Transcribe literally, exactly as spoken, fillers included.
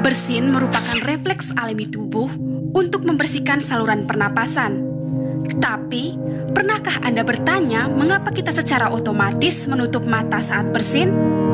Bersin merupakan refleks alami tubuh untuk membersihkan saluran pernapasan. Tapi, pernahkah Anda bertanya mengapa kita secara otomatis menutup mata saat bersin?